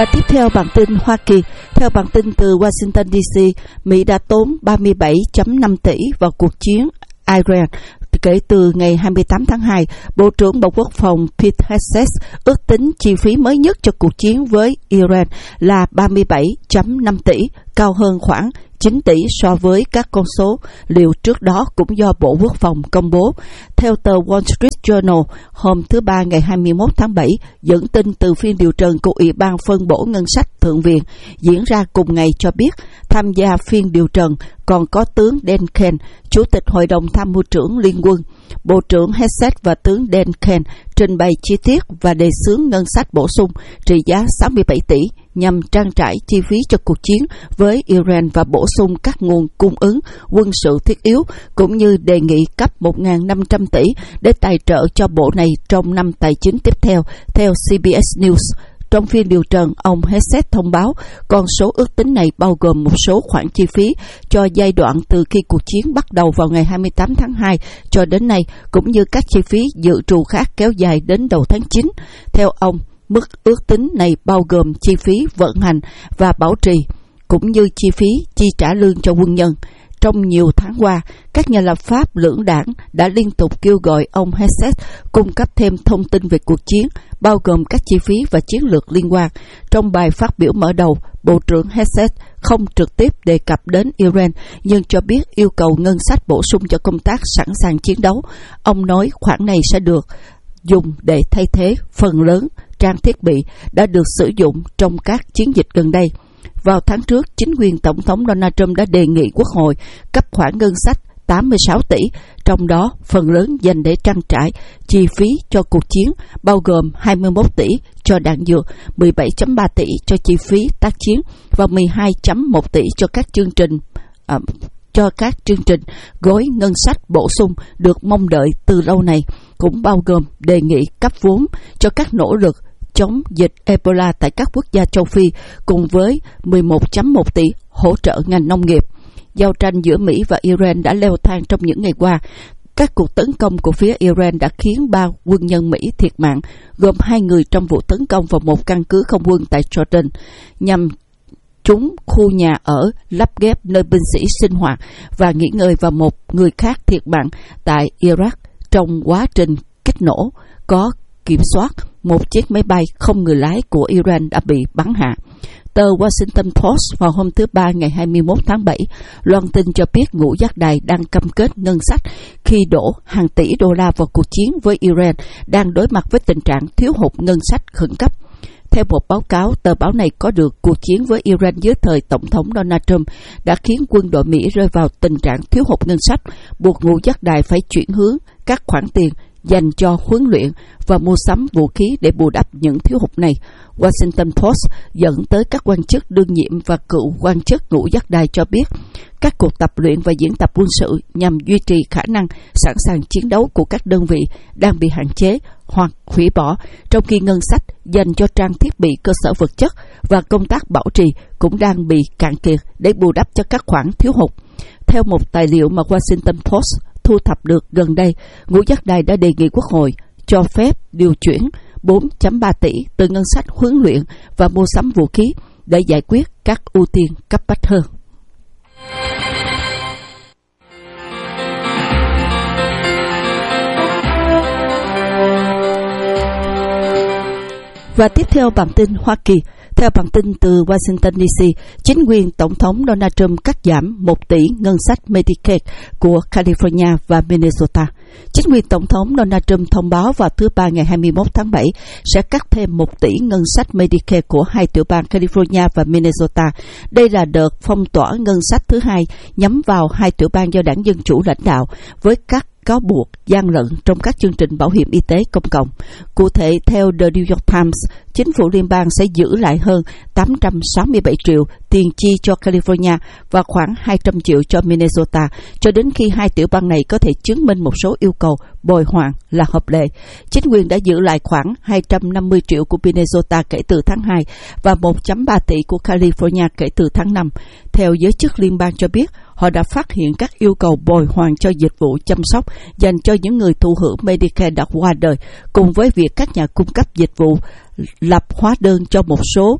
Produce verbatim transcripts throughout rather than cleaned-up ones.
Và tiếp theo bản tin Hoa Kỳ. Theo bản tin từ Washington đê xê, Mỹ đã tốn ba mươi bảy phẩy năm tỷ vào cuộc chiến Iran. Kể từ ngày hai mươi tám tháng hai, Bộ trưởng Bộ Quốc phòng Pete Hegseth ước tính chi phí mới nhất cho cuộc chiến với Iran là ba mươi bảy phẩy năm tỷ, cao hơn khoảng chín tỷ so với các con số liệu trước đó cũng do Bộ Quốc phòng công bố. Theo tờ Wall Street Journal, hôm thứ Ba ngày hai mươi mốt tháng bảy, dẫn tin từ phiên điều trần của Ủy ban phân bổ ngân sách Thượng viện diễn ra cùng ngày cho biết tham gia phiên điều trần còn có tướng Dan Kent, Chủ tịch Hội đồng Tham mưu trưởng Liên quân. Bộ trưởng Hegseth và tướng Dan Kent trình bày chi tiết và đề xướng ngân sách bổ sung trị giá sáu mươi bảy tỷ nhằm trang trải chi phí cho cuộc chiến với Iran và bổ sung các nguồn cung ứng quân sự thiết yếu, cũng như đề nghị cấp một nghìn năm trăm tỷ để tài trợ cho bộ này trong năm tài chính tiếp theo, theo xê bê ét News. Trong phiên điều trần, ông Hegseth thông báo con số ước tính này bao gồm một số khoản chi phí cho giai đoạn từ khi cuộc chiến bắt đầu vào ngày hai mươi tám tháng hai cho đến nay, cũng như các chi phí dự trù khác kéo dài đến đầu tháng chín. Theo ông, mức ước tính này bao gồm chi phí vận hành và bảo trì, cũng như chi phí chi trả lương cho quân nhân. Trong nhiều tháng qua, các nhà lập pháp lưỡng đảng đã liên tục kêu gọi ông Hegseth cung cấp thêm thông tin về cuộc chiến, bao gồm các chi phí và chiến lược liên quan. Trong bài phát biểu mở đầu, Bộ trưởng Hegseth không trực tiếp đề cập đến Iran, nhưng cho biết yêu cầu ngân sách bổ sung cho công tác sẵn sàng chiến đấu. Ông nói khoản này sẽ được dùng để thay thế phần lớn trang thiết bị đã được sử dụng trong các chiến dịch gần đây. Vào tháng trước, chính quyền Tổng thống Donald Trump đã đề nghị Quốc hội cấp khoản ngân sách tám mươi sáu tỷ, trong đó phần lớn dành để trang trải chi phí cho cuộc chiến, bao gồm hai mươi mốt tỷ cho đạn dược, mười bảy phẩy ba tỷ cho chi phí tác chiến và mười hai phẩy một tỷ cho các chương trình à, cho các chương trình gói ngân sách bổ sung được mong đợi từ lâu nay, cũng bao gồm đề nghị cấp vốn cho các nỗ lực chống dịch Ebola tại các quốc gia châu Phi, cùng với mười một phẩy một tỷ hỗ trợ ngành nông nghiệp. Giao tranh giữa Mỹ và Iran đã leo thang trong những ngày qua. Các cuộc tấn công của phía Iran đã khiến ba quân nhân Mỹ thiệt mạng, gồm hai người trong vụ tấn công vào một căn cứ không quân tại Jordan, nhằm trúng khu nhà ở lắp ghép nơi binh sĩ sinh hoạt và nghỉ ngơi, và một người khác thiệt mạng tại Iraq trong quá trình kích nổ có kiểm soát một chiếc máy bay không người lái của Iran đã bị bắn hạ. Tờ Washington Post vào hôm thứ Ba ngày hai mươi mốt tháng bảy loan tin cho biết ngũ giác đài đang cam kết ngân sách khi đổ hàng tỷ đô la vào cuộc chiến với Iran đang đối mặt với tình trạng thiếu hụt ngân sách khẩn cấp. Theo một báo cáo, tờ báo này có được cuộc chiến với Iran dưới thời Tổng thống Donald Trump đã khiến quân đội Mỹ rơi vào tình trạng thiếu hụt ngân sách, buộc ngũ giác đài phải chuyển hướng các khoản tiền dành cho huấn luyện và mua sắm vũ khí để bù đắp những thiếu hụt này. Washington Post dẫn tới các quan chức đương nhiệm và cựu quan chức ngũ giác đài cho biết các cuộc tập luyện và diễn tập quân sự nhằm duy trì khả năng sẵn sàng chiến đấu của các đơn vị đang bị hạn chế hoặc hủy bỏ, trong khi ngân sách dành cho trang thiết bị cơ sở vật chất và công tác bảo trì cũng đang bị cạn kiệt để bù đắp cho các khoản thiếu hụt. Theo một tài liệu mà Washington Post thu thập được gần đây, ngũ giác đài đã đề nghị Quốc hội cho phép điều chuyển bốn phẩy ba tỷ từ ngân sách huấn luyện và mua sắm vũ khí để giải quyết các ưu tiên cấp bách hơn. Và tiếp theo bản tin Hoa Kỳ. Theo bản tin từ Washington đê xê, chính quyền Tổng thống Donald Trump cắt giảm một tỷ ngân sách Medicaid của California và Minnesota. Chính quyền Tổng thống Donald Trump thông báo vào thứ Ba ngày hai mươi mốt tháng bảy sẽ cắt thêm một tỷ ngân sách Medicaid của hai tiểu bang California và Minnesota. Đây là đợt phong tỏa ngân sách thứ hai nhắm vào hai tiểu bang do Đảng Dân Chủ lãnh đạo, với các cáo buộc gian lận trong các chương trình bảo hiểm y tế công cộng. Cụ thể, theo The New York Times, chính phủ liên bang sẽ giữ lại hơn tám trăm sáu mươi bảy triệu tiền chi cho California và khoảng hai trăm triệu cho Minnesota, cho đến khi hai tiểu bang này có thể chứng minh một số yêu cầu bồi hoàn là hợp lệ. Chính quyền đã giữ lại khoảng hai trăm năm mươi triệu của Minnesota kể từ tháng hai và một phẩy ba tỷ của California kể từ tháng năm. Theo giới chức liên bang cho biết, họ đã phát hiện các yêu cầu bồi hoàn cho dịch vụ chăm sóc dành cho những người thụ hưởng Medicare đã qua đời, cùng với việc các nhà cung cấp dịch vụ lập hóa đơn cho một số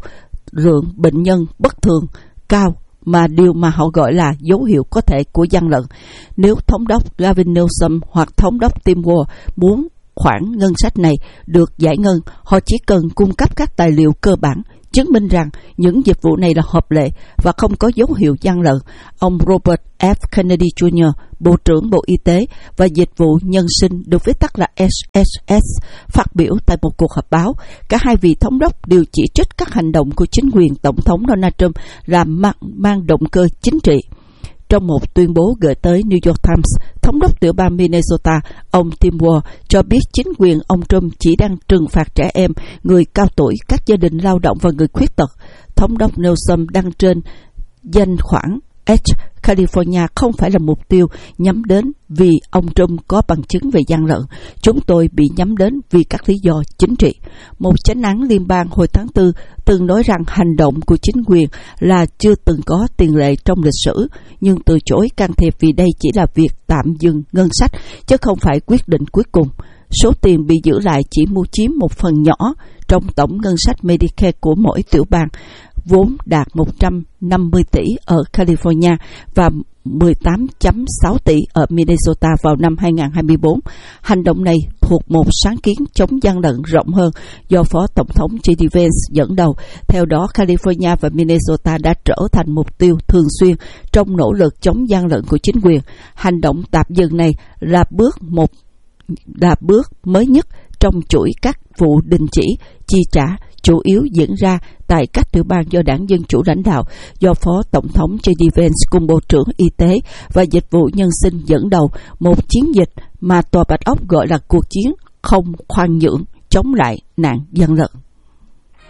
lượng bệnh nhân bất thường cao mà điều mà họ gọi là dấu hiệu có thể của gian lận. Nếu thống đốc Gavin Newsom hoặc thống đốc Tim Walz muốn khoản ngân sách này được giải ngân, họ chỉ cần cung cấp các tài liệu cơ bản chứng minh rằng những dịch vụ này là hợp lệ và không có dấu hiệu gian lận. Ông Robert F. Kennedy Junior, Bộ trưởng Bộ Y tế và Dịch vụ Nhân sinh, được viết tắt là S S S, phát biểu tại một cuộc họp báo. Cả hai vị thống đốc đều chỉ trích các hành động của chính quyền Tổng thống Donald Trump là mang, mang động cơ chính trị. Trong một tuyên bố gửi tới New York Times, thống đốc tiểu bang Minnesota, ông Tim Walz, cho biết chính quyền ông Trump chỉ đang trừng phạt trẻ em, người cao tuổi, các gia đình lao động và người khuyết tật. Thống đốc Newsom đăng trên danh khoản H California không phải là mục tiêu nhắm đến vì ông Trump có bằng chứng về gian lận. Chúng tôi bị nhắm đến vì các lý do chính trị. Một chánh án liên bang hồi tháng tư từng nói rằng hành động của chính quyền là chưa từng có tiền lệ trong lịch sử, nhưng từ chối can thiệp vì đây chỉ là việc tạm dừng ngân sách, chứ không phải quyết định cuối cùng. Số tiền bị giữ lại chỉ mua chiếm một phần nhỏ trong tổng ngân sách Medicare của mỗi tiểu bang, vốn đạt một trăm năm mươi tỷ ở California và mười tám phẩy sáu tỷ ở Minnesota vào năm hai không hai tư. Hành động này thuộc một sáng kiến chống gian lận rộng hơn do Phó Tổng thống J D Vance dẫn đầu. Theo đó, California và Minnesota đã trở thành mục tiêu thường xuyên trong nỗ lực chống gian lận của chính quyền. Hành động tạm dừng này là bước một là bước mới nhất trong chuỗi các vụ đình chỉ chi trả chủ yếu diễn ra tại các tiểu bang do đảng Dân Chủ lãnh đạo, do Phó Tổng thống J D Vance cùng Bộ trưởng Y tế và Dịch vụ Nhân sinh dẫn đầu, một chiến dịch mà Tòa Bạch Ốc gọi là cuộc chiến không khoan nhượng chống lại nạn gian lận.